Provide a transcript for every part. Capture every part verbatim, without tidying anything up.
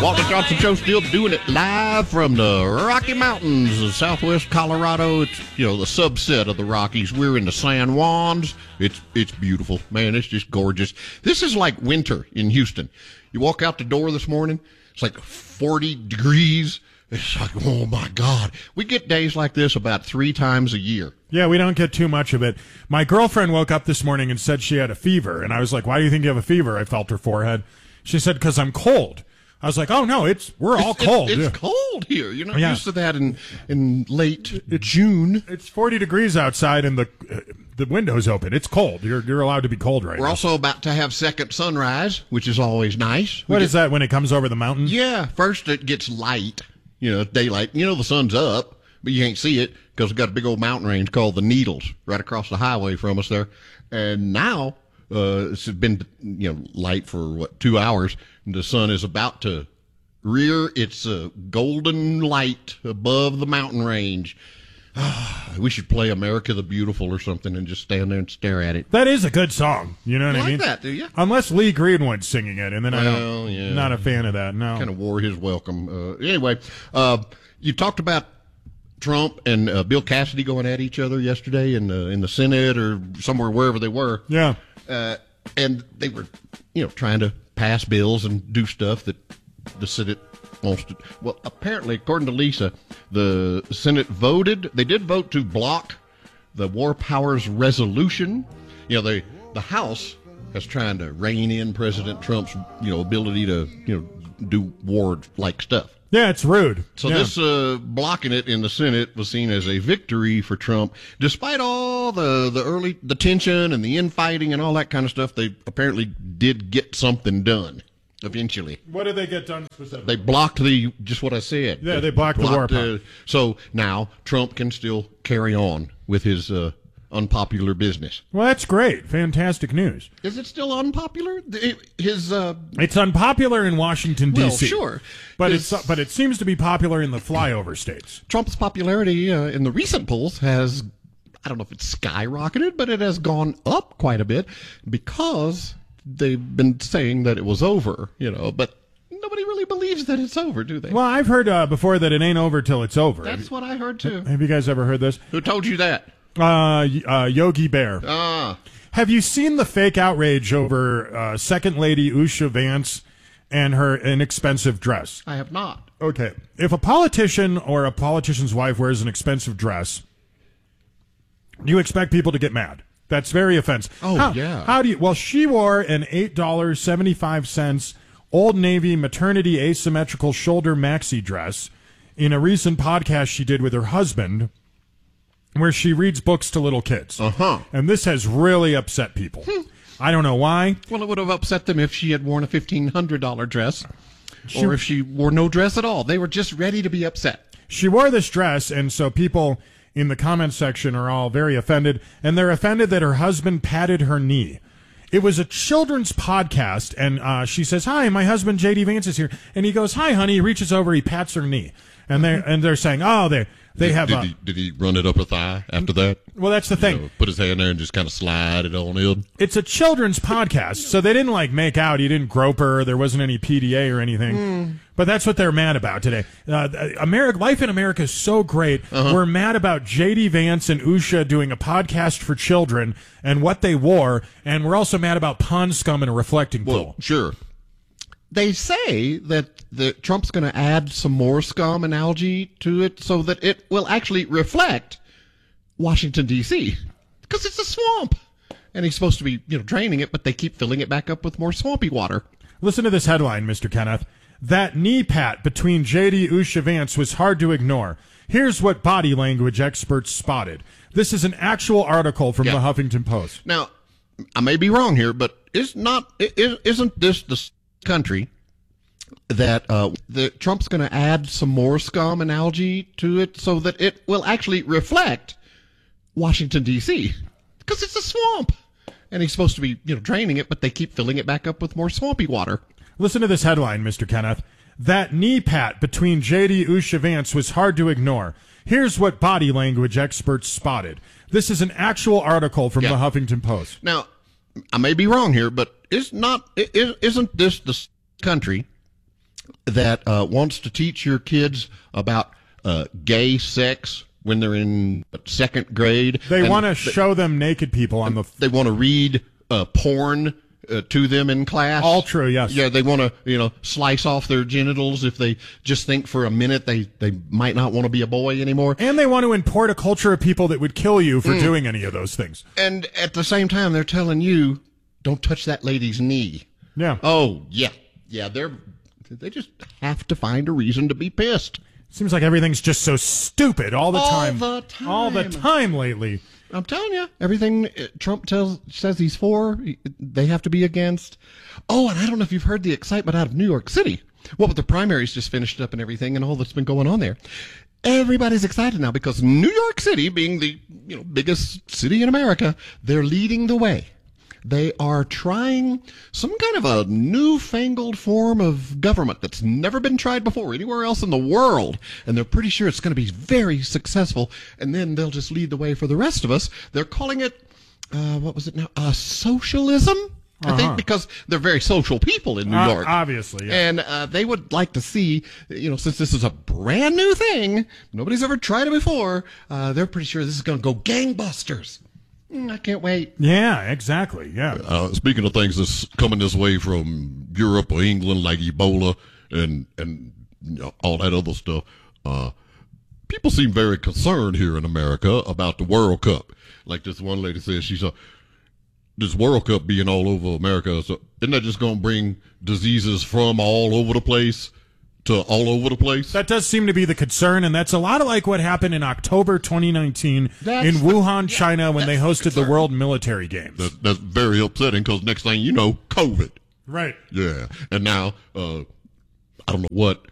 Walter Johnson Show still doing it live from the Rocky Mountains of southwest Colorado. It's, you know, the subset of the Rockies. We're in the San Juans. It's it's beautiful. Man, it's just gorgeous. This is like winter in Houston. You walk out the door this morning, it's like forty degrees. It's like, oh, my God. We get days like this about three times a year. Yeah, we don't get too much of it. My girlfriend woke up this morning and said she had a fever. And I was like, why do you think you have a fever? I felt her forehead. She said, because I'm cold. I was like, oh, no, it's we're all it's, cold. It's, yeah. it's cold here. You're not yeah. used to that in, in late it's, June. It's forty degrees outside and the uh, the window's open. It's cold. You're you're allowed to be cold right We're now. We're also about to have second sunrise, which is always nice. What we is get, that when it comes over the mountain? Yeah, first it gets light, you know, daylight. You know the sun's up, but you can't see it because we've got a big old mountain range called the Needles right across the highway from us there. And now uh, it's been, you know, light for, what, two hours, and the sun is about to rear its uh, golden light above the mountain range. We should play America the Beautiful or something and just stand there and stare at it. That is a good song. You know what you I mean? like that, do you? Unless Lee Greenwood's singing it, and then well, I don't. Yeah. Not a fan of that. No. Kind of wore his welcome. Uh, anyway, uh, you talked about Trump and uh, Bill Cassidy going at each other yesterday in the in the Senate or somewhere wherever they were. Yeah. Uh, and they were, you know, trying to pass bills and do stuff that the Senate wants to. Well, apparently, according to Lisa, the Senate voted. They did vote to block the War Powers Resolution. You know, they the House is trying to rein in President Trump's, you know, ability to, you know, do war-like stuff. Yeah, it's rude. So yeah. this uh, blocking it in the Senate was seen as a victory for Trump, despite all the the early the tension and the infighting and all that kind of stuff. They apparently did get something done eventually. What did they get done specifically? They blocked the just what I said. Yeah, they blocked, they blocked the war. Uh, so now Trump can still carry on with his uh, unpopular business. Well, that's great. Fantastic news. Is it still unpopular? His uh, it's unpopular in Washington D C. Well, sure, but his, it's but it seems to be popular in the flyover states. Trump's popularity uh, in the recent polls has, I don't know if it's skyrocketed, but it has gone up quite a bit because they've been saying that it was over, you know, but nobody really believes that it's over, do they? Well, I've heard uh, before that it ain't over till it's over. That's what I heard too. Have you guys ever heard this? Who told you that? Uh, uh, Yogi Bear. Ah. Have you seen the fake outrage over uh, Second Lady Usha Vance and her inexpensive dress? I have not. Okay. If a politician or a politician's wife wears an expensive dress, you expect people to get mad. That's very offensive. Oh, how, yeah. How do you? Well, she wore an eight dollars and seventy-five cents Old Navy maternity asymmetrical shoulder maxi dress in a recent podcast she did with her husband, where she reads books to little kids. Uh-huh. And this has really upset people. I don't know why. Well, it would have upset them if she had worn a fifteen hundred dollars dress she, or if she wore no dress at all. They were just ready to be upset. She wore this dress, and so people in the comment section are all very offended, and they're offended that her husband patted her knee. It was a children's podcast, and uh, she says, "Hi, my husband J D Vance is here," and he goes, "Hi, honey." He reaches over, he pats her knee, and they and they're saying, "Oh, they they did, have." Did, a, he, did he run it up her thigh after that? Well, that's the thing. You know, put his hand there and just kind of slide it on in. It's a children's podcast, so they didn't like make out. He didn't grope her. There wasn't any P D A or anything. Mm. But that's what they're mad about today. Uh, America, life in America is so great. Uh-huh. We're mad about J D Vance and Usha doing a podcast for children and what they wore, and we're also mad about pond scum in a reflecting pool. Well, sure. They say that the, Trump's going to add some more scum and algae to it so that it will actually reflect Washington, D C because it's a swamp. And he's supposed to be, you know, draining it, but they keep filling it back up with more swampy water. Listen to this headline, Mister Kenneth. That knee pat between J D Usha Vance was hard to ignore. Here's what body language experts spotted. This is an actual article from yeah. the Huffington Post. Now, I may be wrong here, but is not is, isn't this the country that uh, the Trump's going to add some more scum and algae to it so that it will actually reflect Washington, D C because it's a swamp. And he's supposed to be, you know, draining it, but they keep filling it back up with more swampy water. Listen to this headline, Mister Kenneth. That knee pat between J D Usha Vance was hard to ignore. Here's what body language experts spotted. This is an actual article from yeah. the Huffington Post. Now, I may be wrong here, but is not is, isn't this the country that uh, wants to teach your kids about uh, gay sex when they're in second grade. They want to show them naked people on the... They want to read uh, porn uh, to them in class. All true, yes. Yeah, they want to, you know, slice off their genitals if they just think for a minute they, they might not want to be a boy anymore. And they want to import a culture of people that would kill you for mm. doing any of those things. And at the same time, they're telling you, don't touch that lady's knee. Yeah. Oh, yeah. Yeah, they're... They just have to find a reason to be pissed. Seems like everything's just so stupid all the all time. All the time. All the time lately. I'm telling you, everything Trump tells says he's for, they have to be against. Oh, and I don't know if you've heard the excitement out of New York City. Well, but the primaries just finished up and everything and all that's been going on there. Everybody's excited now because New York City, being the you know biggest city in America, they're leading the way. They are trying some kind of a newfangled form of government that's never been tried before anywhere else in the world. And they're pretty sure it's going to be very successful. And then they'll just lead the way for the rest of us. They're calling it, uh, what was it now? Uh, socialism? Uh-huh. I think because they're very social people in New uh, York. Obviously, yeah. And uh, they would like to see, you know, since this is a brand new thing, nobody's ever tried it before, uh, they're pretty sure this is going to go gangbusters. I can't wait. Yeah, exactly. Yeah. Uh, speaking of things that's coming this way from Europe or England, like Ebola and and you know, all that other stuff, uh, people seem very concerned here in America about the World Cup. Like this one lady says, she saw this World Cup being all over America. So isn't that just going to bring diseases from all over the place to all over the place? That does seem to be the concern, and that's a lot of like what happened in October twenty nineteen that's in Wuhan, the, China, yeah, when they hosted the, the World Military Games. That, that's very upsetting because next thing you know, COVID. Right. Yeah. And now, uh, I don't know what.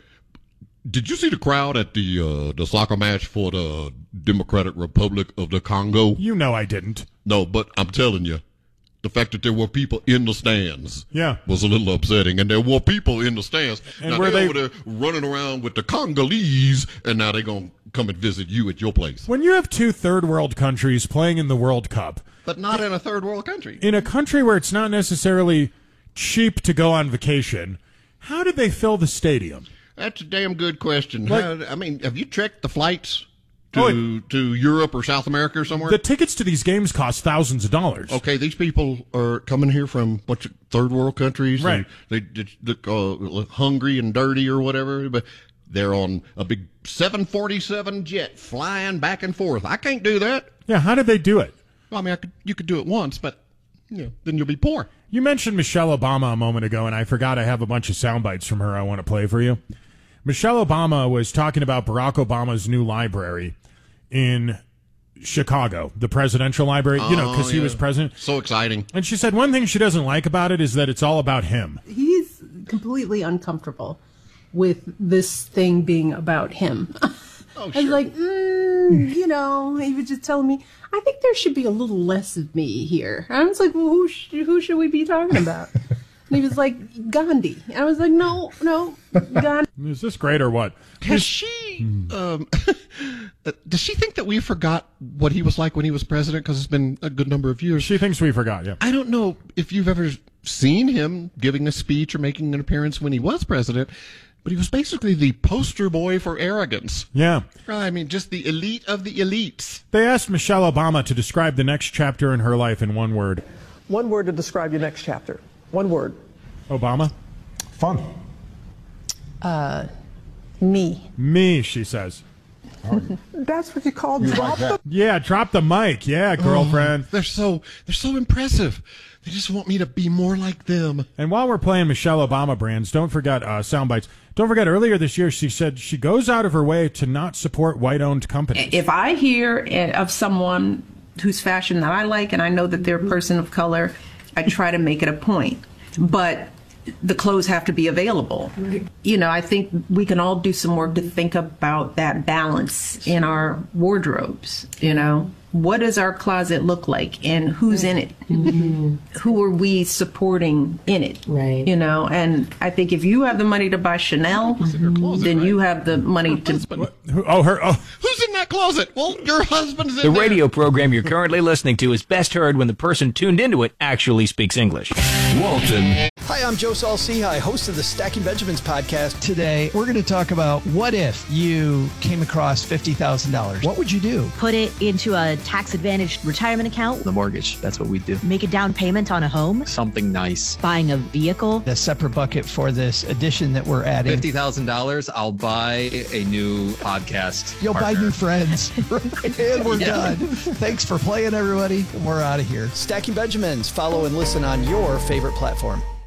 Did you see the crowd at the uh, the soccer match for the Democratic Republic of the Congo? You know I didn't. No, but I'm telling you, the fact that there were people in the stands yeah. was a little upsetting. And there were people in the stands. And now were they're they over there running around with the Congolese, and now they're going to come and visit you at your place. When you have two third world countries playing in the World Cup. But not in a third world country. In a country where it's not necessarily cheap to go on vacation, how did they fill the stadium? That's a damn good question. Like, How, I mean, have you checked the flights to oh, it, to Europe or South America or somewhere? The tickets to these games cost thousands of dollars. Okay, these people are coming here from a bunch of third world countries. Right. They, they look uh, hungry and dirty or whatever, but they're on a big seven forty-seven jet flying back and forth. I can't do that. Yeah, how did they do it? Well, I mean, I could, you could do it once, but you know, then you'll be poor. You mentioned Michelle Obama a moment ago, and I forgot I have a bunch of sound bites from her I want to play for you. Michelle Obama was talking about Barack Obama's new library in Chicago, the presidential library, you know, because oh, he yeah. was president. So exciting. And she said one thing she doesn't like about it is that it's all about him. He's completely uncomfortable with this thing being about him. Oh, sure. I was like, mm, you know, he was just telling me, I think there should be a little less of me here. I was like, well, who, sh- who should we be talking about? And he was like, Gandhi. I was like, no, no, Gandhi. Is this great or what? Has she, um, does she think that we forgot what he was like when he was president? Because it's been a good number of years. She thinks we forgot, yeah. I don't know if you've ever seen him giving a speech or making an appearance when he was president, but he was basically the poster boy for arrogance. Yeah. I mean, just the elite of the elites. They asked Michelle Obama to describe the next chapter in her life in one word. One word to describe your next chapter. One word. Obama? Fun. Uh, me. Me, she says. That's what you call You drop like the... Yeah, drop the mic. Yeah, girlfriend. Oh, they're so they're so impressive. They just want me to be more like them. And while we're playing Michelle Obama brands, don't forget uh, sound bites. Don't forget, earlier this year, she said she goes out of her way to not support white-owned companies. If I hear of someone whose fashion that I like and I know that they're a person of color, I try to make it a point. But the clothes have to be available. You know, I think we can all do some work to think about that balance in our wardrobes. You know, what does our closet look like and who's in it? Mm-hmm. Who are we supporting in it? Right. You know, and I think if you have the money to buy Chanel, closet, then right? you have the money to... What? Who, oh, her. Oh. Who's in that closet? Well, your husband's in The there. radio program you're currently listening to is best heard when the person tuned into it actually speaks English. Walton. Hi, I'm Joe Saul-Sehy, host of the Stacking Benjamins podcast. Today, we're going to talk about what if you came across fifty thousand dollars? What would you do? Put it into a tax-advantaged retirement account. The mortgage, that's what we do. Make a down payment on a home. Something nice. Buying a vehicle. A separate bucket for this edition that we're adding. fifty thousand dollars, I'll buy a new podcast. You'll partner. buy new friends. And we're yeah. done. Thanks for playing, everybody. We're out of here. Stacking Benjamins. Follow and listen on your favorite platform.